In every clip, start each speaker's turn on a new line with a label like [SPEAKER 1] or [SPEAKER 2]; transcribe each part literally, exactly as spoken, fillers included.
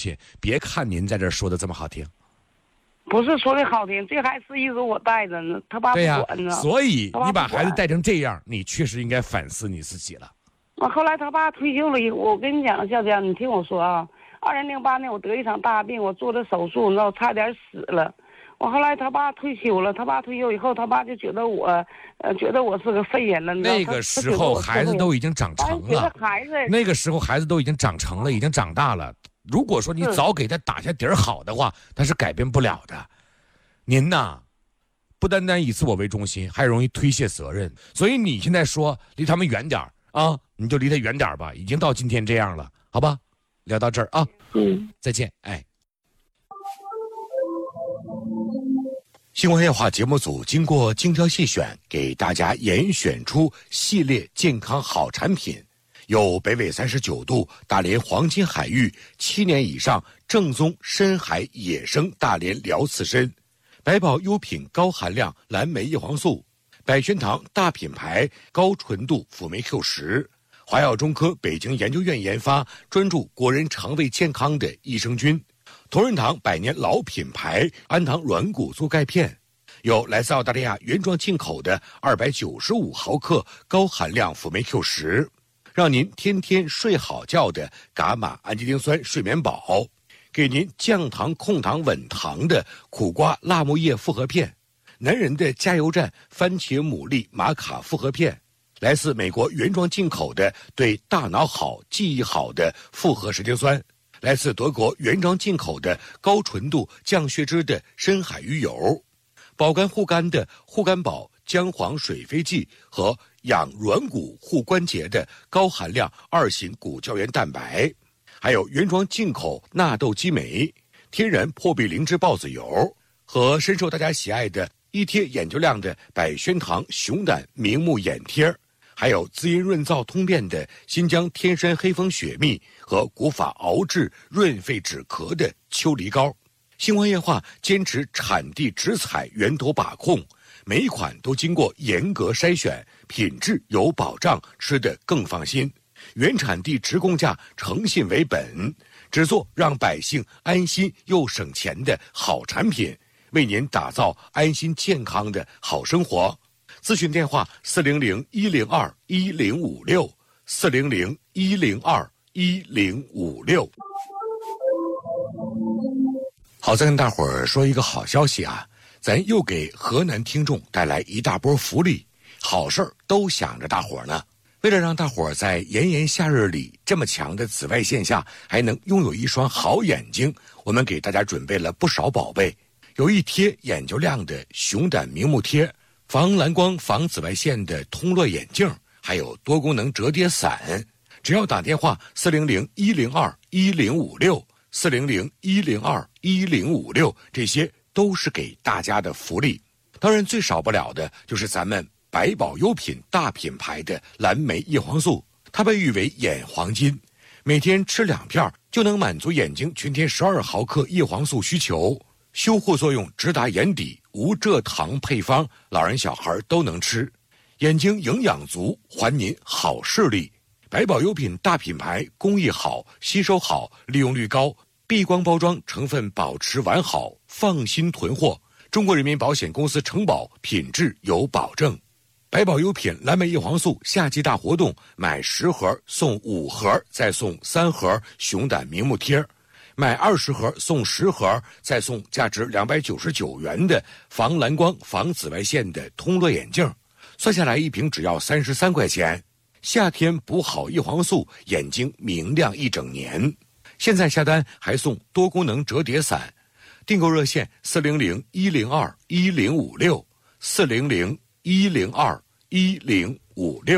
[SPEAKER 1] 亲，别看您在这说的这么好听。
[SPEAKER 2] 不是说的好听，这孩子一直我带着呢，他爸不管呢。
[SPEAKER 1] 对呀，所以你把孩子带成这样，你确实应该反思你自己了。
[SPEAKER 2] 我后来他爸退休了以后，我跟你讲，小江，你听我说啊，二零零八年我得一场大病，我做的手术，你知道，差点死了。我后来他爸退休了，他爸退休以后，他爸就觉得我，呃，觉得我是个废人了。
[SPEAKER 1] 那个时候孩子都已经长成了，
[SPEAKER 2] 孩子
[SPEAKER 1] 那个时候孩子都已经长成了，已经长大了。如果说你早给他打下底儿好的话，他是改变不了的。您呐，不单单以自我为中心，还容易推卸责任。所以你现在说离他们远点啊，你就离他远点吧。已经到今天这样了，好吧？聊到这儿啊，
[SPEAKER 2] 嗯，
[SPEAKER 1] 再见，哎。新闻夜话节目组经过精挑细选，给大家严选出系列健康好产品。有北纬三十九度大连黄金海域七年以上正宗深海野生大连辽刺参，百宝优品高含量蓝莓叶黄素，百轩堂大品牌高纯度辅酶 Q 十，华药中科北京研究院研发专注国人肠胃健康的益生菌，同仁堂百年老品牌安堂软骨素钙片，有来自澳大利亚原装进口的二百九十五毫克高含量辅酶 Q 十。让您天天睡好觉的伽马氨基丁酸睡眠宝，给您降糖控糖稳糖的苦瓜辣木叶复合片，男人的加油站番茄牡蛎玛卡复合片，来自美国原装进口的对大脑好记忆好的复合神经酸，来自德国原装进口的高纯度降血脂的深海鱼油，保肝护肝的护肝宝姜黄水飞剂和养软骨护关节的高含量二型骨胶原蛋白，还有原装进口纳豆激酶、天然破壁灵芝孢子油和深受大家喜爱的一贴眼球亮的百轩堂熊胆明目眼贴，还有滋阴润燥通便的新疆天山黑蜂雪蜜和古法熬制润肺止咳的秋梨膏。新华夜话坚持产地直采源头把控，每一款都经过严格筛选，品质有保障，吃得更放心。原产地直供价，诚信为本，只做让百姓安心又省钱的好产品，为您打造安心健康的好生活。咨询电话四零零一零二一零五六四零零一零二一零五六。好，再跟大伙儿说一个好消息啊！咱又给河南听众带来一大波福利，好事儿都想着大伙儿呢。为了让大伙儿在炎炎夏日里这么强的紫外线下还能拥有一双好眼睛，我们给大家准备了不少宝贝，有一贴眼睛亮的熊胆明目贴，防蓝光防紫外线的通络眼镜，还有多功能折叠伞。只要打电话四零零一零二一零五六四零零一零二一零五六，这些都是给大家的福利。当然最少不了的就是咱们百宝优品大品牌的蓝莓叶黄素，它被誉为眼黄金，每天吃两片就能满足眼睛全天十二毫克叶黄素需求，修护作用直达眼底，无蔗糖配方，老人小孩都能吃，眼睛营养足，还您好视力。百宝优品大品牌，工艺好，吸收好，利用率高，避光包装成分保持完好，放心囤货。中国人民保险公司承保，品质有保证。百宝优品蓝莓叶黄素夏季大活动，买十盒送五盒，再送三盒熊胆明目贴，买二十盒送十盒，再送价值两百九十九元的防蓝光防紫外线的通络眼镜，算下来一瓶只要三十三块钱。夏天补好叶黄素，眼睛明亮一整年。现在下单还送多功能折叠伞，订购热线四零零一零二一零五六四零零一零二一零五六。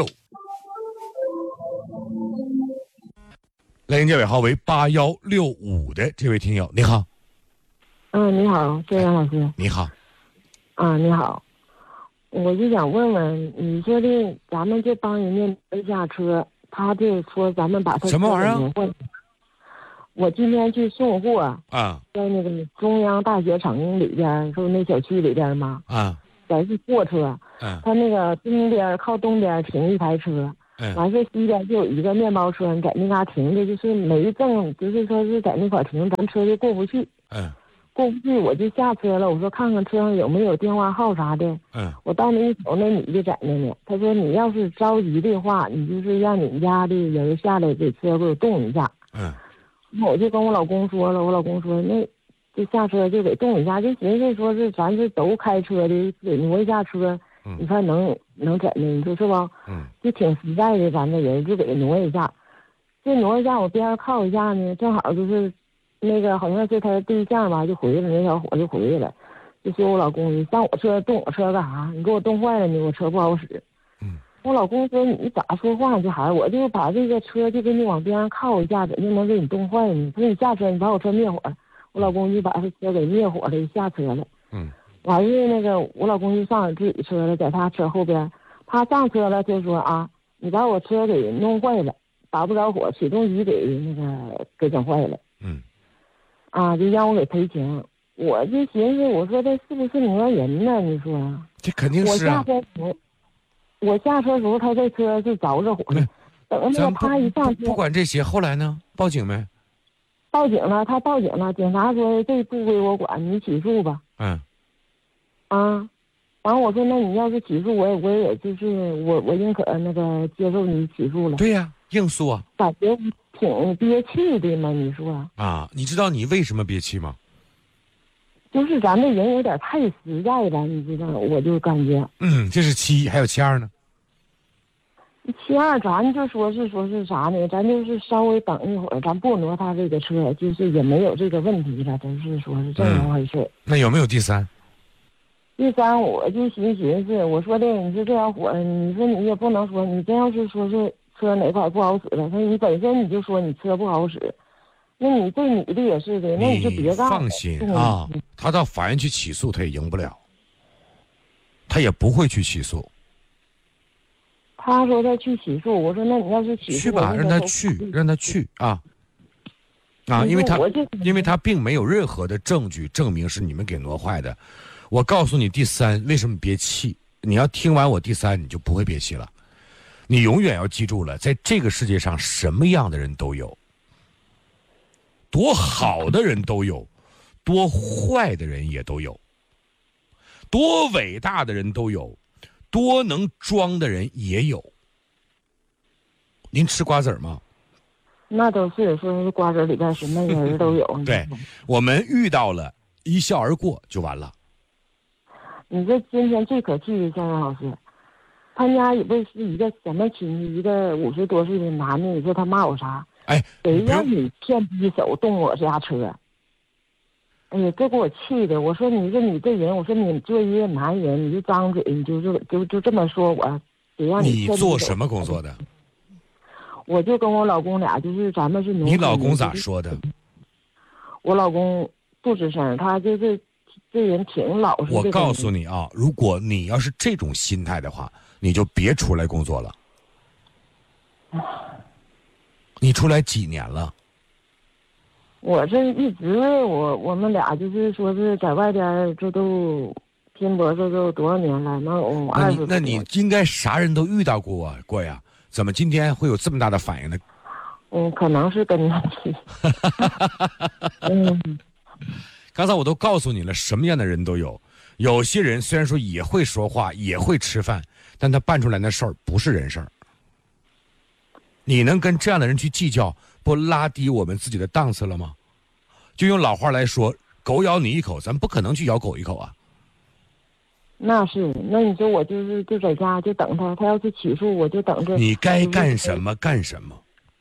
[SPEAKER 1] 来迎接尾号为八幺六五的这位听友，你好。
[SPEAKER 3] 嗯，你好，周阳老师。
[SPEAKER 1] 你好。
[SPEAKER 3] 啊，你好。我就想问问，你说的咱们就帮人家拿一下车，他就说咱们把他
[SPEAKER 1] 什么玩意儿？
[SPEAKER 3] 我今天去送货
[SPEAKER 1] 啊，
[SPEAKER 3] 在那个中央大学城里边，是那小区里边吗？
[SPEAKER 1] 啊，
[SPEAKER 3] 咱是货车，
[SPEAKER 1] 嗯，
[SPEAKER 3] 他那个东边靠东边停一台车，
[SPEAKER 1] 嗯，
[SPEAKER 3] 完事西边就有一个面包车，你在那嘎停的，就是没正，就是说是在那块停，咱车就过不去。
[SPEAKER 1] 嗯，
[SPEAKER 3] 过不去我就下车了，我说看看车上有没有电话号啥的。
[SPEAKER 1] 嗯，
[SPEAKER 3] 我到那一瞅，那女的在那呢。她说你要是着急的话，你就是让你们家的人下来给车给我动一下。
[SPEAKER 1] 嗯，
[SPEAKER 3] 我就跟我老公说了，我老公说那就下车就给动一下，就寻思说是咱是都开车的，给挪一下车，
[SPEAKER 1] 嗯、
[SPEAKER 3] 你看能能怎的？你说是吧？
[SPEAKER 1] 嗯，
[SPEAKER 3] 就挺实在的，咱这人就给挪一下，就挪一下，我边上靠一下呢，正好就是那个好像是他的对象吧，就回来了，那小伙就回来了，就说我老公你上我车动我车干啥？你给我动坏了呢，我车不好使。
[SPEAKER 1] 嗯，
[SPEAKER 3] 我老公说你咋说话这孩子，我就把这个车就给你往边上靠一下，怎么能给你冻坏呢？他说你下车，你把我车灭火。我老公就把这车给灭火了，下车了。
[SPEAKER 1] 嗯，
[SPEAKER 3] 完事那个我老公就上自己车了，在他车后边，他上车了就说啊，你把我车给弄坏了，打不着火，起重机给那个给整坏了。
[SPEAKER 1] 嗯，
[SPEAKER 3] 啊，就让我给赔钱。我就寻思，我说这是不是讹人呢？你说
[SPEAKER 1] 这肯定是啊。
[SPEAKER 3] 我下车时候，我下车时候他这车是着着火的，等那个他一上车，
[SPEAKER 1] 不管这些，后来呢？报警没？
[SPEAKER 3] 报警了，他报警了，警察说这不归我管，你起诉吧。
[SPEAKER 1] 嗯。
[SPEAKER 3] 啊，完我说那你要是起诉我也我也就是我我宁可那个接受你起诉了。
[SPEAKER 1] 对呀、啊，应诉啊。
[SPEAKER 3] 感觉挺憋气的嘛，你说。
[SPEAKER 1] 啊，你知道你为什么憋气吗？
[SPEAKER 3] 就是咱这人有点太实在了，你知道，我就感觉。
[SPEAKER 1] 嗯，这是其一，还有其二呢。
[SPEAKER 3] 其二，咱就说是说是啥呢？咱就是稍微等一会儿，咱不挪他这个车，就是也没有这个问题了，都是说是这么回事、嗯。
[SPEAKER 1] 那有没有第三？
[SPEAKER 3] 第三，我就寻寻思，我说的，你说这小伙，你说你也不能说，你真要是说是车哪块不好使了，他你本身你就说你车不好使，那你这女的也是的，那你就别干了。
[SPEAKER 1] 放心啊，他到法院去起诉，他也赢不了，他也不会去起诉。
[SPEAKER 3] 他说他去起诉，我说那你要是起诉，
[SPEAKER 1] 去吧，让他去，让他去啊啊！因为他因为他并没有任何的证据证明是你们给挪坏的。我告诉你，第三，为什么憋气？你要听完我第三，你就不会憋气了。你永远要记住了，在这个世界上，什么样的人都有，多好的人都有，多坏的人也都有，多伟大的人都有。多能装的人也有。您吃瓜子吗？
[SPEAKER 3] 那都是说是瓜子里边什么人都有。
[SPEAKER 1] 对，我们遇到了，一笑而过就完了。
[SPEAKER 3] 你这今天最可气的，向阳老师，他家也不是一个什么亲戚，一个五十多岁的男的，你说他骂我啥？
[SPEAKER 1] 哎，
[SPEAKER 3] 谁让你骗逼手动我家车？哎呀，这给我气的！我说你说你这人，我说你作为一个男人，你就张嘴，你就就就就这么说我，谁让
[SPEAKER 1] 你做什么工作的？
[SPEAKER 3] 我就跟我老公俩，就是咱们是农村。
[SPEAKER 1] 你老公咋说的？
[SPEAKER 3] 我老公不吱声，他就是这人挺老实。
[SPEAKER 1] 我告诉你啊，如果你要是这种心态的话，你就别出来工作了。你出来几年了？
[SPEAKER 3] 我这一直我我们俩就是说是在外边，这都拼搏，这都多少年了？能有二十多。
[SPEAKER 1] 那你应该啥人都遇到过啊，过呀？怎么今天会有这么大的反应呢？
[SPEAKER 3] 嗯，可能是跟他去。嗯，
[SPEAKER 1] 刚才我都告诉你了，什么样的人都有。有些人虽然说也会说话，也会吃饭，但他办出来的事儿不是人事儿。你能跟这样的人去计较，不拉低我们自己的档次了吗？就用老话来说，狗咬你一口，咱不可能去咬狗一口啊。
[SPEAKER 3] 那是，那你说我就是就在家就等他，他要是起诉我就等着。
[SPEAKER 1] 你该干什么干什么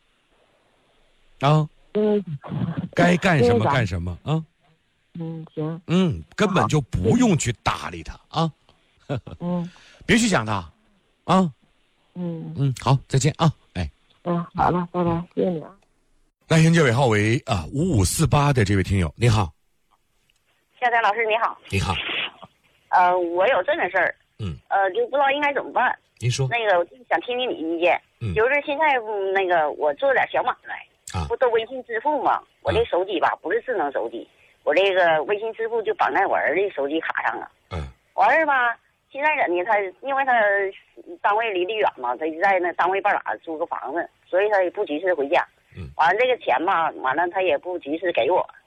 [SPEAKER 1] 啊？
[SPEAKER 3] 嗯，
[SPEAKER 1] 该干什么干什么啊？
[SPEAKER 3] 嗯，行。
[SPEAKER 1] 嗯，根本就不用去搭理他啊。
[SPEAKER 3] 嗯，
[SPEAKER 1] 别去想他啊。
[SPEAKER 3] 嗯
[SPEAKER 1] 嗯，好，再见啊。哎。
[SPEAKER 3] 嗯，好了，拜拜，谢谢你啊。
[SPEAKER 1] 来迎接尾号为啊五五四八的这位听友，你好。
[SPEAKER 4] 夏丹老师你好。
[SPEAKER 1] 你好。
[SPEAKER 4] 呃，我有这个事儿，
[SPEAKER 1] 嗯，
[SPEAKER 4] 呃，就不知道应该怎么办。
[SPEAKER 1] 您说。
[SPEAKER 4] 那个，我就想听听你意见。
[SPEAKER 1] 嗯，
[SPEAKER 4] 就是现在嗯那个我做点小买卖，
[SPEAKER 1] 啊，
[SPEAKER 4] 不都微信支付吗？我这手机吧不是智能手机，我这个微信支付就绑在我儿子手机卡上了。
[SPEAKER 1] 嗯，
[SPEAKER 4] 完事吧， 现在怎的？他因为他单位离得远嘛，他就在那单位半拉租个房子，所以他也不及时回家。
[SPEAKER 1] 嗯。
[SPEAKER 4] 完了这个钱吧，完了他也不及时给我。